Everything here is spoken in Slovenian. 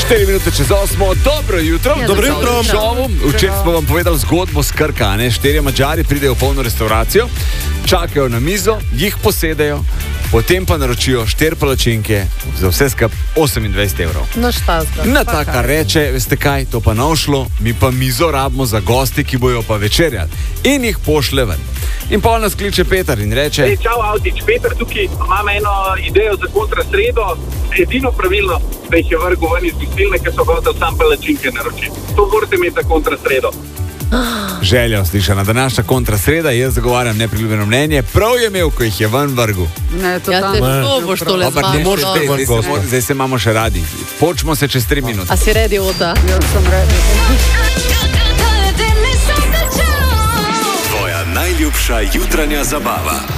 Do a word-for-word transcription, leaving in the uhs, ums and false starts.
štiri minute čez osmo, dobro jutro. Ja, dobro jutro. Šovu. Včeraj smo vam povedali zgodbo z Krka, ne? Štirje Madžari pridejo v polno restauracijo, čakajo na mizo, jih posedejo, potem pa naročijo štiri palačinke za vse skup osemindvajset evrov. No šta zdaj? Na taka reče, veste kaj, to pa našlo, mi pa mizo rabimo za gosti, ki bojo pa večerjali. In jih pošle ven. In pol nas kliče Peter in reče: Ej, čau, Avdič, Peter tukaj, imam eno idejo za kontrasredo. Edino pravilno, da jih je vrgel ven iz gostilne, ker so hoteli sam palačinke naročiti. To morate imeti za kontrasredo. Želja slišana, današnja kontrasreda, jaz zagovarjam nepriljubljeno mnenje, prav je imel, ko jih je ven vrgel. Ne, to ja, te to boš tole Dobar, ne moreš zmagal. zdaj, zdaj, se, zdaj se imamo še radi. Počmo se čez tri minute. A si redi, Ota? Jaz sem ready. Tvoja najljubša jutranja zabava.